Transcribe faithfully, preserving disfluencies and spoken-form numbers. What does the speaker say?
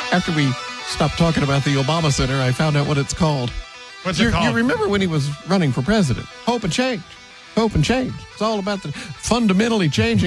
After we stopped talking about the Obama Center, I found out what it's called. What's you, it called? You remember when he was running for president? Hope and change. Hope and change. It's all about the fundamentally changing